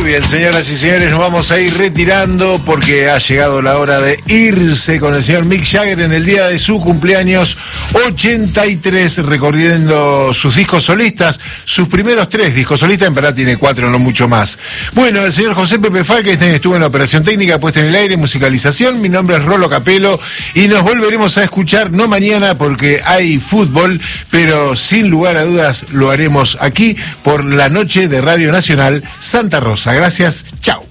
bien, señoras y señores, nos vamos a ir retirando porque ha llegado la hora de irse con el señor Mick Jagger en el día de su cumpleaños 83, recorriendo sus discos solistas, sus primeros 3 discos solistas, en verdad tiene 4, no mucho más. Bueno, el señor José Pepe Falkenstein estuvo en la operación técnica, puesta en el aire, musicalización. Mi nombre es Rolo Capelo y nos volveremos a escuchar, no mañana porque hay fútbol, pero sin lugar a dudas lo haremos aquí por la noche de Radio Nacional Santa Rosa. Gracias, chao.